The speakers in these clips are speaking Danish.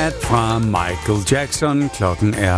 Bad fra Michael Jackson. Klokken er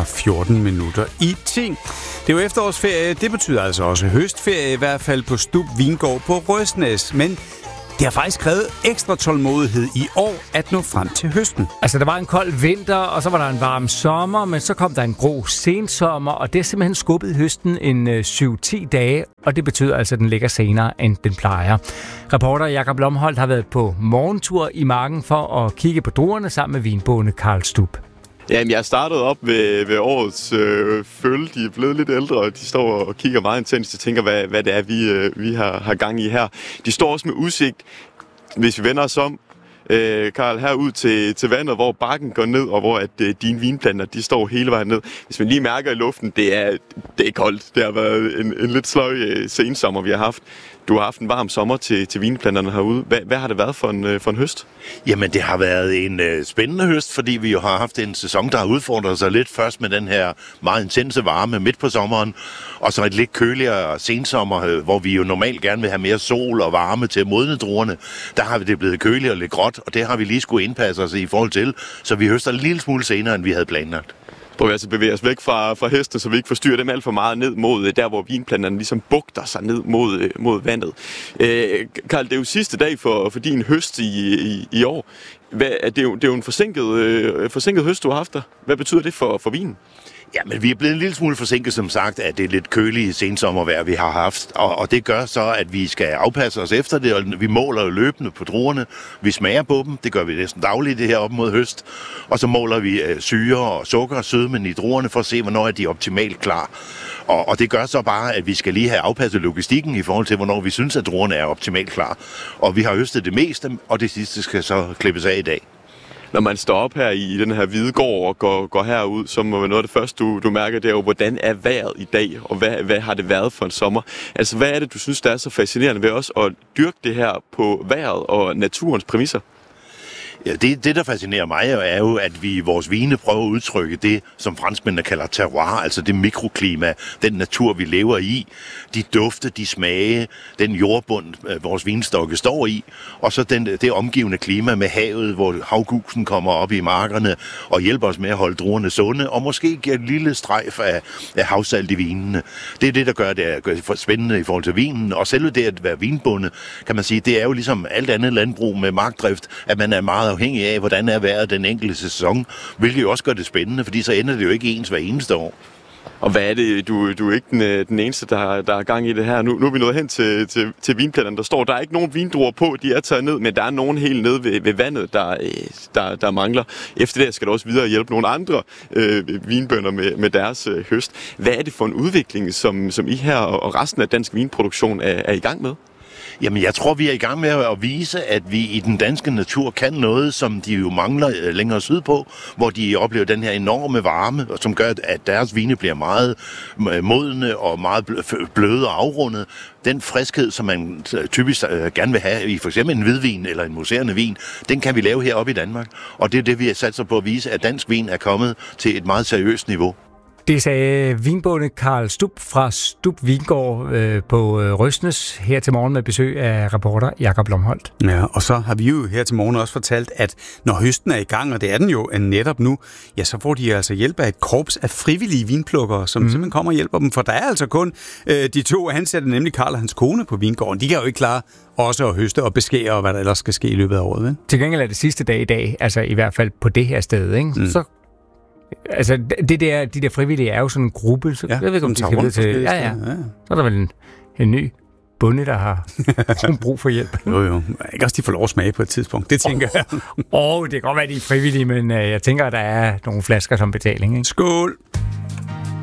10:14. Det er jo efterårsferie. Det betyder altså også høstferie, i hvert fald på Stub Vingård på Røsnæs. Men det har faktisk krævet ekstra tålmodighed i år at nå frem til høsten. Altså, der var en kold vinter, og så var der en varm sommer, men så kom der en grå sensommer, og det er simpelthen skubbet høsten en 7-10 dage, og det betyder altså, at den ligger senere, end den plejer. Reporter Jakob Lomholdt har været på morgentur i marken for at kigge på druerne sammen med vinbonde Karl Stub. Jamen, jeg startede op ved årets følge. De er blevet lidt ældre, og de står og kigger meget intenst. Jeg tænker, hvad det er, vi har gang i her. De står også med udsigt, hvis vi vender os om, Karl, herud til vandet, hvor bakken går ned, og hvor dine vinplanter, de står hele vejen ned. Hvis man lige mærker i luften, det er koldt. Det har været en lidt sløj sensommer, vi har haft. Du har haft en varm sommer til vinplanterne herude. Hvad har det været for en høst? Jamen, det har været en spændende høst, fordi vi jo har haft en sæson, der har udfordret sig lidt. Først med den her meget intense varme midt på sommeren, og så et lidt køligere sensommer, hvor vi jo normalt gerne vil have mere sol og varme til at modne druerne. Der har det blevet køligere og lidt gråt, og det har vi lige skulle indpasse os i forhold til, så vi høster en lille smule senere, end vi havde planlagt. Prøv at bevæge os væk fra hesten, så vi ikke forstyrrer dem alt for meget ned mod der, hvor vinplanterne ligesom bugter sig ned mod vandet. Karl, det er jo sidste dag for din høst i år. Det er jo en forsinket høst, du har haft der. Hvad betyder det for vinen? Ja, men vi er blevet en lille smule forsinket, som sagt, af det lidt kølige sensommervejr, vi har haft. Og det gør så, at vi skal afpasse os efter det, og vi måler jo løbende på druerne. Vi smager på dem, det gør vi næsten dagligt det her op mod høst. Og så måler vi syre og sukker og sødmen i druerne for at se, hvornår er de optimalt klar. Og det gør så bare, at vi skal lige have afpasset logistikken i forhold til, hvornår vi synes, at druerne er optimalt klar. Og vi har høstet det meste, og det sidste skal så klippes af i dag. Når man står op her i den her hvide gård og går herud, så må noget af det første, du mærker, det er jo, hvordan er vejret i dag, og hvad har det været for en sommer? Altså, hvad er det, du synes, der er så fascinerende ved os at dyrke det her på vejret og naturens præmisser? Ja, det, der fascinerer mig, er jo, at vi i vores vine prøver at udtrykke det, som franskmændene kalder terroir, altså det mikroklima, den natur, vi lever i, de dufte, de smage, den jordbund, vores vinstokke står i, og så det omgivende klima med havet, hvor havgusen kommer op i markerne og hjælper os med at holde druerne sunde, og måske giver et lille strejf af havsalt i vinene. Det er det, der gør det spændende i forhold til vinen, og selve det at være vinbonde, kan man sige, det er jo ligesom alt andet landbrug med markdrift, at man er meget afhængig af, hvordan er vejret den enkelte sæson, hvilket jo også gør det spændende, fordi så ender det jo ikke ens hver eneste år. Og hvad er det? Du er ikke den eneste, der er gang i det her. Nu er vi nået hen til vinplanterne, der er ikke nogen vindruer på, de er taget ned, men der er nogen helt nede ved vandet, der mangler. Efter det skal der også videre hjælpe nogle andre vinbønder med deres høst. Hvad er det for en udvikling, som I her og resten af dansk vinproduktion er i gang med? Jamen, jeg tror, vi er i gang med at vise, at vi i den danske natur kan noget, som de jo mangler længere sydpå, hvor de oplever den her enorme varme, som gør, at deres vine bliver meget modne og meget bløde og afrundet. Den friskhed, som man typisk gerne vil have i for eksempel en hvidvin eller en mousserende vin, den kan vi lave heroppe i Danmark. Og det er det, vi har sat sig på at vise, at dansk vin er kommet til et meget seriøst niveau. Det sagde vinbonde Karl Stub fra Stub Vingård på Røsnæs her til morgen med besøg af reporter Jakob Lomholdt. Ja, og så har vi jo her til morgen også fortalt, at når høsten er i gang, og det er den jo netop nu, ja, så får de altså hjælp af et korps af frivillige vinplukkere, som simpelthen kommer og hjælper dem. For der er altså kun de to ansatte, nemlig Karl og hans kone på vingården. De kan jo ikke klare også at høste og beskære, og hvad der ellers skal ske i løbet af året. Ikke? Til gengæld er det sidste dag i dag, altså i hvert fald på det her sted, ikke? Så altså, de der frivillige er jo sådan en gruppe, så jeg ved ikke, om de skal videre til. Ja. Så er der vel en ny bonde, der har brug for hjælp. Jo. Ikke også de får lov at smage på et tidspunkt, det tænker jeg. Det kan godt være, de er frivillige, men jeg tænker, at der er nogle flasker som betaling. Ikke? Skål!